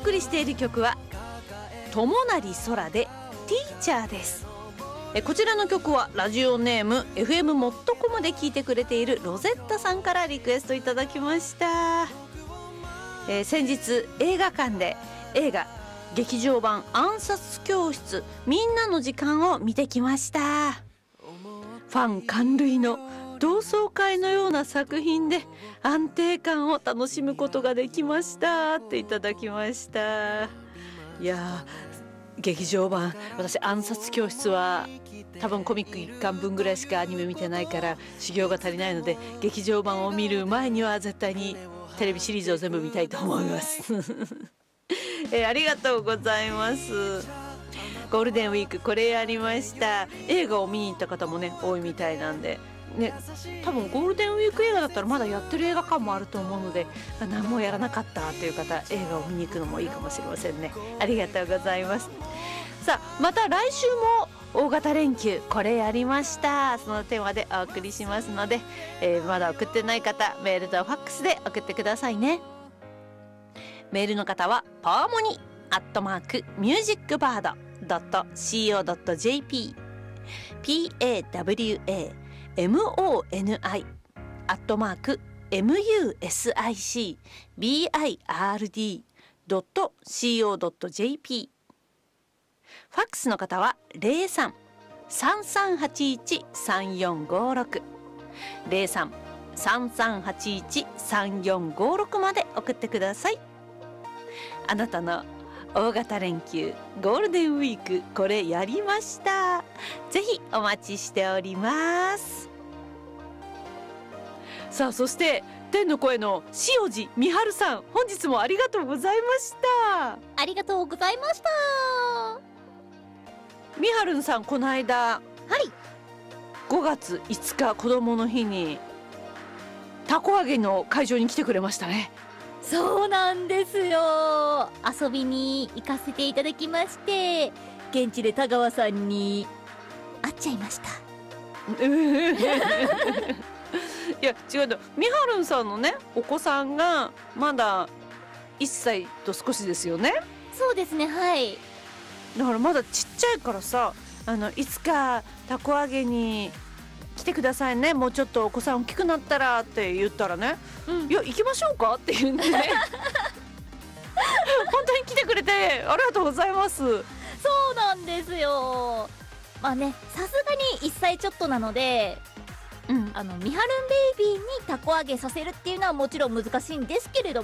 送りしている曲は友成空でティーチャーです。こちらの曲はラジオネーム FM もっとこもで聴いてくれているロゼッタさんからリクエストいただきました。先日映画館で映画劇場版暗殺教室みんなの時間を見てきました。ファン感類の同窓会のような作品で安定感を楽しむことができましたっていただきました。いや劇場版、私暗殺教室は多分コミック1巻分ぐらいしかアニメ見てないから修行が足りないので、劇場版を見る前には絶対にテレビシリーズを全部見たいと思いますありがとうございます。ゴールデンウィークこれやりました。映画を見に行った方もね多いみたいなんでね、多分ゴールデンウィーク映画だったらまだやってる映画館もあると思うので、何もやらなかったという方、映画を見に行くのもいいかもしれませんね。ありがとうございます。さあまた来週も大型連休これやりました、そのテーマでお送りしますので、まだ送ってない方メールとファックスで送ってくださいね。メールの方はパワモニ@musicbird.co.jp PAWAMONI@musicbird.co.jp。 ファックスの方は 03-3381-3456 03-3381-3456まで送ってください。あなたの大型連休ゴールデンウィークこれやりました、ぜひお待ちしております。さあそして天の声の塩路美春さん、本日もありがとうございました。 ありがとうございました。 美春さん、この間、 はい、 5月5日子供の日にたこ揚げの会場に来てくれましたね。 そうなんですよ。遊びに行かせていただきまして、現地で田川さんに会っちゃいました。 いや違うの、みはるんさんのねお子さんがまだ1歳と少しですよね。 そうですね、はい。 だからまだちっちゃいからさ、いつかたこ揚げに来てくださいね、もうちょっとお子さん大きくなったらって言ったらね、いや行きましょうかって言うんでね本当に来てくれてありがとうございます。 そうなんですよ。まあね、さすがに1歳ちょっとなので、みはるんベイビーにたこ揚げさせるっていうのはもちろん難しいんですけれど